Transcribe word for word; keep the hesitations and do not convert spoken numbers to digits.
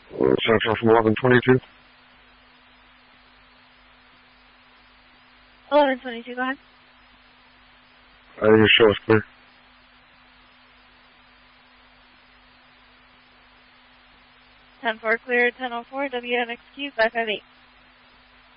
Central from eleven twenty-two. eleven twenty-two, go ahead. Uh, your show is clear. ten four clear, ten oh four, W N X Q, five five eight.